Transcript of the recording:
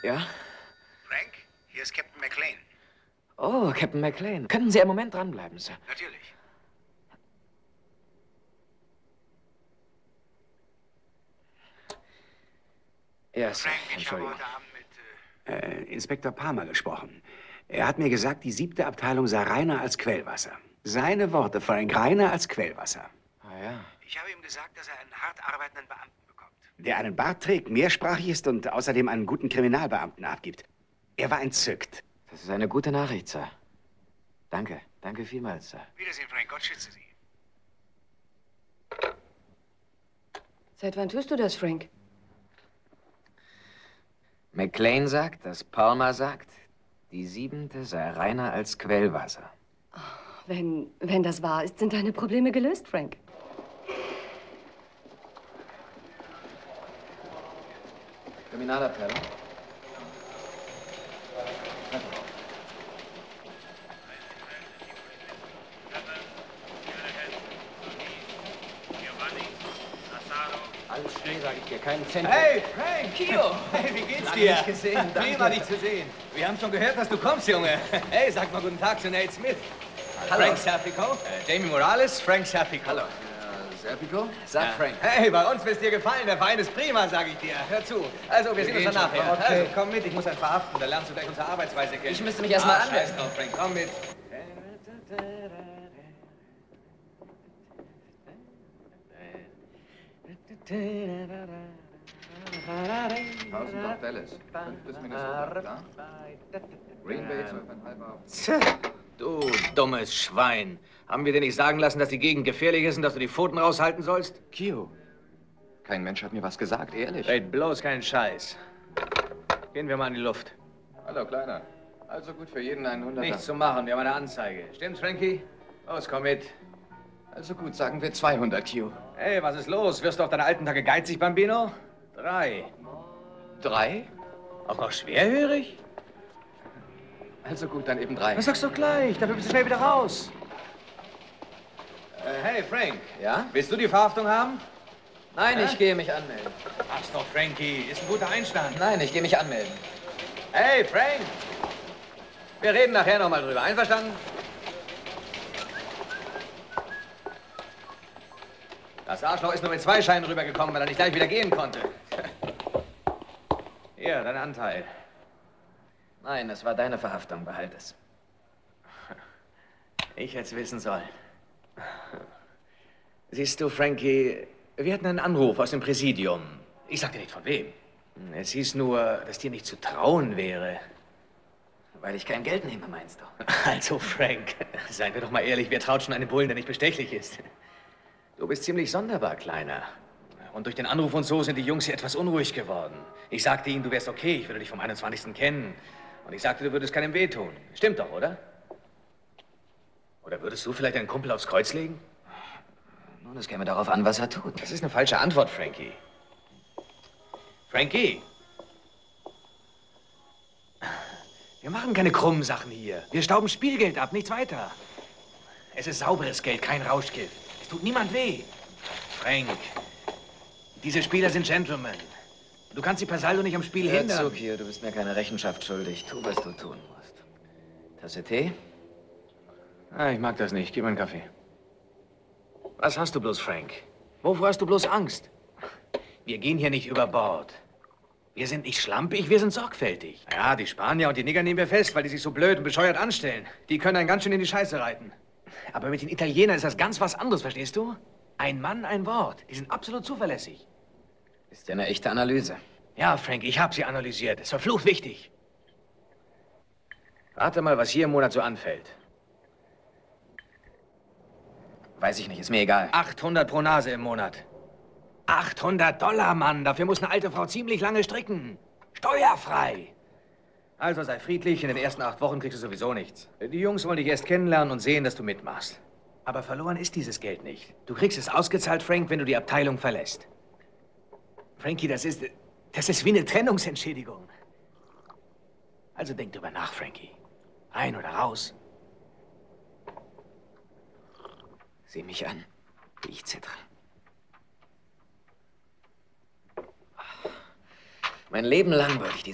Ja? Frank, hier ist Captain McLean. Oh, Captain McLean. Könnten Sie einen Moment dranbleiben, Sir? Natürlich. Ja, Sir. Frank, ich habe Entschuldigung. heute Abend mit Inspektor Palmer gesprochen. Er hat mir gesagt, die 7. Abteilung sei reiner als Quellwasser. Seine Worte, Frank, reiner als Quellwasser. Ah, ja. Ich habe ihm gesagt, dass er einen hart arbeitenden Beamten bekommt. Der einen Bart trägt, mehrsprachig ist und außerdem einen guten Kriminalbeamten abgibt. Er war entzückt. Das ist eine gute Nachricht, Sir. Danke. Danke vielmals, Sir. Wiedersehen, Frank. Gott schütze Sie. Seit wann tust du das, Frank? McLean sagt, dass Palmer sagt, die 7. sei reiner als Quellwasser. Wenn das wahr ist, sind deine Probleme gelöst, Frank. Kriminalabteilung. Alles schnell, sage ich dir, keinen Cent. Hey, Frank! Kio! Hey, wie geht's Lange dir? nicht gesehen, danke. Prima, dich zu sehen. Wir haben schon gehört, dass du kommst, Junge. Hey, sag mal guten Tag zu Nate Smith. Hallo. Frank Serpico. Jamie Morales, Frank Serpico. Hallo. Serpico? Sag Frank. Hey, bei uns wird's dir gefallen. Der Wein ist prima, sag ich dir. Hör zu. Also, wir sehen uns dann nachher. Okay. Also, komm mit, ich muss einen verhaften. Da lernst du gleich unsere Arbeitsweise kennen. Ich müsste mich erst mal anmelden. Scheiß drauf, Frank. Komm mit. Tausend auf Dallas. 5 bis Minnesota, klar? Green Bay 12,5 auf. Du dummes Schwein. Haben wir dir nicht sagen lassen, dass die Gegend gefährlich ist und dass du die Pfoten raushalten sollst? Kio. Kein Mensch hat mir was gesagt, ehrlich. Red bloß keinen Scheiß. Gehen wir mal in die Luft. Hallo, Kleiner. Also gut für jeden einen 100er. Nichts zu machen, wir haben eine Anzeige. Stimmt's, Frankie? Los, komm mit. Also gut, sagen wir 200, Kio. Hey, was ist los? Wirst du auf deine alten Tage geizig, Bambino? 3. 3? Auch noch schwerhörig? Also gut, dann eben 3. Was sagst du gleich? Dafür bist du schnell wieder raus. Hey, Frank. Ja? Willst du die Verhaftung haben? Nein, ich gehe mich anmelden. Mach's doch, Frankie. Ist ein guter Einstand. Nein, ich gehe mich anmelden. Hey, Frank. Wir reden nachher noch mal drüber. Einverstanden? Das Arschloch ist nur mit 2 Scheinen rübergekommen, weil er nicht gleich wieder gehen konnte. Hier, dein Anteil. Nein, es war deine Verhaftung. Behalt es. Ich hätte es wissen sollen. Siehst du, Frankie, wir hatten einen Anruf aus dem Präsidium. Ich sagte nicht von wem. Es hieß nur, dass dir nicht zu trauen wäre. Weil ich kein Geld nehme, meinst du? Also, Frank, seien wir doch mal ehrlich, wer traut schon einem Bullen, der nicht bestechlich ist? Du bist ziemlich sonderbar, Kleiner. Und durch den Anruf und so sind die Jungs hier etwas unruhig geworden. Ich sagte ihnen, du wärst okay, ich würde dich vom 21. kennen. Und ich sagte, du würdest keinem wehtun. Stimmt doch, oder? Oder würdest du vielleicht einen Kumpel aufs Kreuz legen? Nun, es käme darauf an, was er tut. Das ist eine falsche Antwort, Frankie. Frankie! Wir machen keine krummen Sachen hier. Wir stauben Spielgeld ab, nichts weiter. Es ist sauberes Geld, kein Rauschgift. Es tut niemand weh. Frank, diese Spieler sind Gentlemen. Du kannst sie per Saldo nicht am Spiel Hör hindern. zu, Kio, du bist mir keine Rechenschaft schuldig. Tu, was du tun musst. Tasse Tee? Ah, ich mag das nicht. Gib mir einen Kaffee. Was hast du bloß, Frank? Wovor hast du bloß Angst? Wir gehen hier nicht über Bord. Wir sind nicht schlampig, wir sind sorgfältig. Ja, die Spanier und die Nigger nehmen wir fest, weil die sich so blöd und bescheuert anstellen. Die können einen ganz schön in die Scheiße reiten. Aber mit den Italienern ist das ganz was anderes, verstehst du? Ein Mann, ein Wort. Die sind absolut zuverlässig. Ist ja eine echte Analyse. Ja, Frank, ich habe sie analysiert. Es ist verflucht wichtig. Warte mal, was hier im Monat so anfällt. Weiß ich nicht, ist mir egal. 800 pro Nase im Monat. 800 $, Mann. Dafür muss eine alte Frau ziemlich lange stricken. Steuerfrei. Also sei friedlich. In den ersten 8 Wochen kriegst du sowieso nichts. Die Jungs wollen dich erst kennenlernen und sehen, dass du mitmachst. Aber verloren ist dieses Geld nicht. Du kriegst es ausgezahlt, Frank, wenn du die Abteilung verlässt. Frankie, das ist wie eine Trennungsentschädigung. Also denk drüber nach, Frankie. Rein oder raus. Sieh mich an, wie ich zittere. Mein Leben lang wollte ich